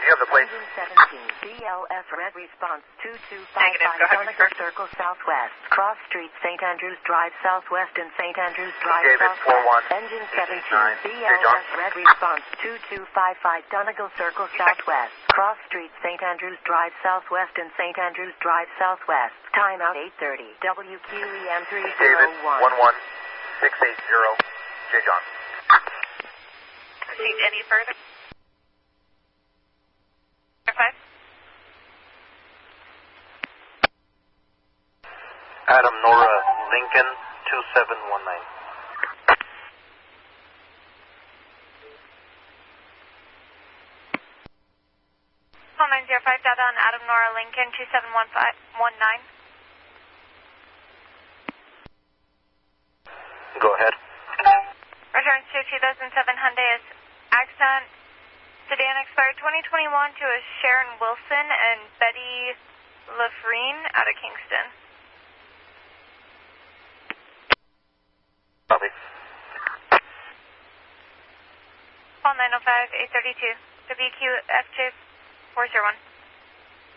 you have the plate? Engine 17, BLS red response 2255 Donegal Circle Southwest, Cross Street, St. Andrews Drive Southwest and St. Andrews Drive David, Southwest. 41, Engine 889. 17, BLS red response 2255 Donegal Circle Southwest, Cross Street, St. Andrews Drive Southwest and St. Andrews Drive Southwest. Timeout 8:30. WQEM 301. David, 11680. J. John. Proceed any further? 5. Adam Nora Lincoln 2719. 905 data on Adam Nora Lincoln 2719. Go ahead. Returns to 2007 Hyundai Accent sedan expired 2021 to a Sharon Wilson and Betty Lafrene out of Kingston. Copy. Call 905 832 WQFJ 401.